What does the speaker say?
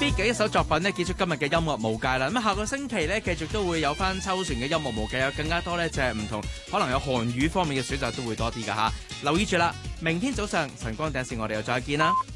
Fit 嘅一首作品咧，結束今日嘅音樂無界啦。咁下個星期咧，繼續都會有翻秋旋嘅音樂無界，有更加多咧就係唔同，可能有韓語方面嘅選擇都會多啲噶吓。留意住啦，明天早上晨光第一線，我哋又再見啦。